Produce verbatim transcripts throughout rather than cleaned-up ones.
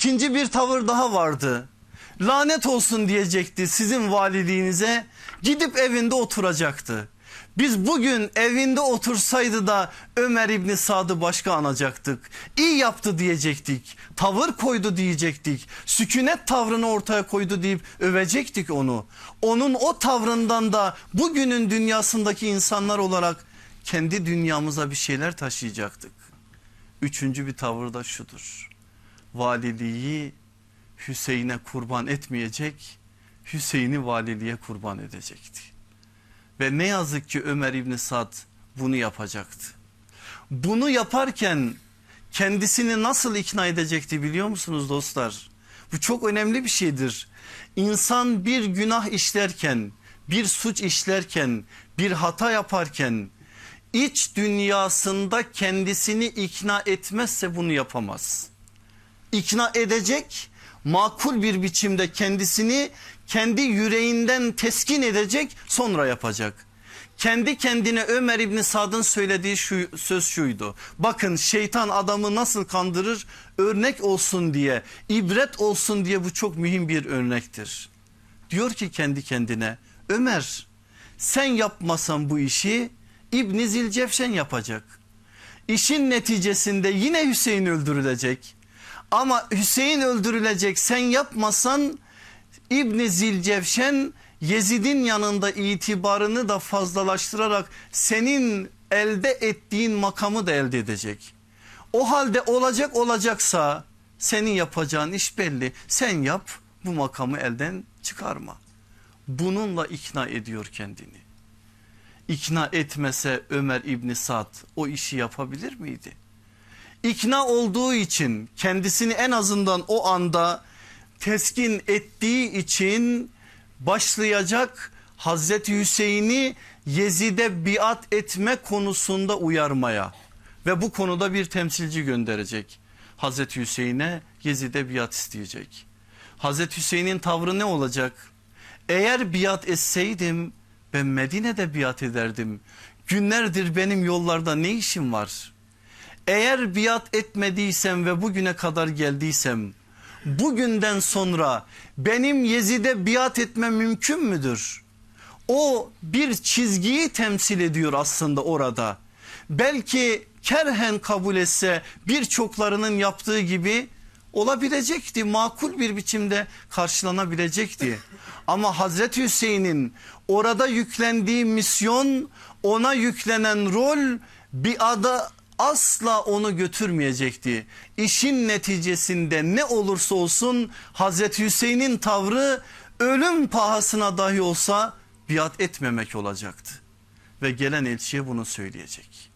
İkinci bir tavır daha vardı. Lanet olsun diyecekti sizin valiliğinize, gidip evinde oturacaktı. Biz bugün evinde otursaydı da Ömer İbni Sad'ı başka anacaktık. İyi yaptı diyecektik. Tavır koydu diyecektik. Sükunet tavrını ortaya koydu deyip övecektik onu. Onun o tavrından da bugünün dünyasındaki insanlar olarak kendi dünyamıza bir şeyler taşıyacaktık. Üçüncü bir tavır da şudur: valiliği Hüseyin'e kurban etmeyecek, Hüseyin'i valiliğe kurban edecekti. Ve ne yazık ki Ömer İbni Sad bunu yapacaktı. Bunu yaparken kendisini nasıl ikna edecekti biliyor musunuz dostlar? Bu çok önemli bir şeydir. İnsan bir günah işlerken, bir suç işlerken, bir hata yaparken iç dünyasında kendisini ikna etmezse bunu yapamaz. İkna edecek, makul bir biçimde kendisini kendi yüreğinden teskin edecek, sonra yapacak. Kendi kendine Ömer İbni Sad'ın söylediği şu, söz şuydu: bakın şeytan adamı nasıl kandırır, örnek olsun diye, ibret olsun diye bu çok mühim bir örnektir. Diyor ki kendi kendine, Ömer sen yapmasan bu işi İbn Zilcefşen yapacak. İşin neticesinde yine Hüseyin öldürülecek. Ama Hüseyin öldürülecek, sen yapmasan İbn Zilcefşen Yezid'in yanında itibarını da fazlalaştırarak senin elde ettiğin makamı da elde edecek. O halde olacak olacaksa senin yapacağın iş belli. Sen yap, bu makamı elden çıkarma. Bununla ikna ediyor kendini. İkna etmese Ömer İbni Sad o işi yapabilir miydi? İkna olduğu için, kendisini en azından o anda teskin ettiği için başlayacak Hazreti Hüseyin'i Yezid'e biat etme konusunda uyarmaya ve bu konuda bir temsilci gönderecek. Hazreti Hüseyin'e Yezid'e biat isteyecek. Hazreti Hüseyin'in tavrı ne olacak? Eğer biat etseydim ben Medine'de biat ederdim. Günlerdir benim yollarda ne işim var? Eğer biat etmediysem ve bugüne kadar geldiysem, bugünden sonra benim Yezid'e biat etmem mümkün müdür? O bir çizgiyi temsil ediyor aslında orada. Belki kerhen kabul etse birçoklarının yaptığı gibi olabilecekti, makul bir biçimde karşılanabilecekti. Ama Hazreti Hüseyin'in orada yüklendiği misyon, ona yüklenen rol bir ada asla onu götürmeyecekti. İşin neticesinde ne olursa olsun Hazreti Hüseyin'in tavrı ölüm pahasına dahi olsa biat etmemek olacaktı. Ve gelen elçiye bunu söyleyecek.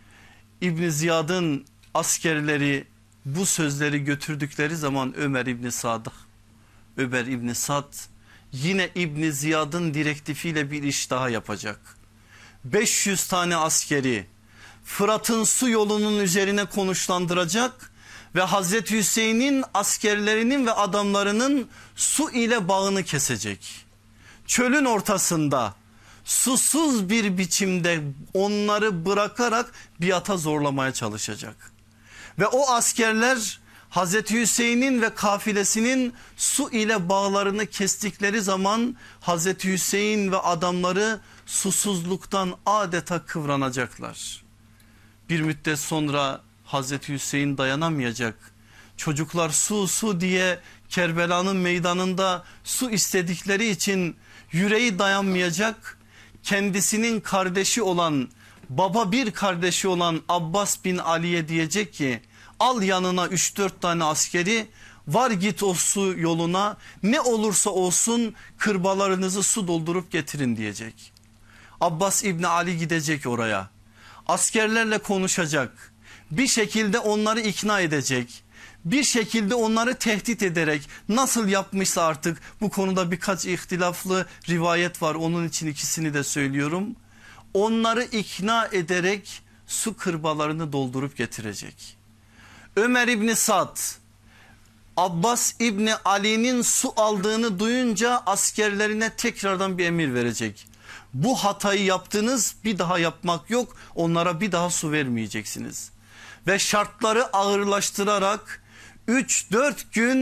İbn Ziyad'ın askerleri bu sözleri götürdükleri zaman Ömer İbni Sad, Ömer İbni Sad yine İbn Ziyad'ın direktifiyle bir iş daha yapacak. beş yüz tane askeri Fırat'ın su yolunun üzerine konuşlandıracak ve Hazreti Hüseyin'in askerlerinin ve adamlarının su ile bağını kesecek. Çölün ortasında susuz bir biçimde onları bırakarak biata zorlamaya çalışacak. Ve o askerler Hazreti Hüseyin'in ve kafilesinin su ile bağlarını kestikleri zaman Hazreti Hüseyin ve adamları susuzluktan adeta kıvranacaklar. Bir müddet sonra Hazreti Hüseyin dayanamayacak. Çocuklar su su diye Kerbela'nın meydanında su istedikleri için yüreği dayanmayacak. Kendisinin kardeşi olan, baba bir kardeşi olan Abbas bin Ali'ye diyecek ki al yanına üç dört tane askeri, var git o su yoluna, ne olursa olsun kırbalarınızı su doldurup getirin diyecek. Abbas İbni Ali gidecek oraya, askerlerle konuşacak, bir şekilde onları ikna edecek, bir şekilde onları tehdit ederek, nasıl yapmışsa artık, bu konuda birkaç ihtilaflı rivayet var, onun için ikisini de söylüyorum, onları ikna ederek su kırbalarını doldurup getirecek. Ömer İbni Sad Abbas İbni Ali'nin su aldığını duyunca askerlerine tekrardan bir emir verecek. Bu hatayı yaptınız, bir daha yapmak yok, onlara bir daha su vermeyeceksiniz. Ve şartları ağırlaştırarak üç dört gün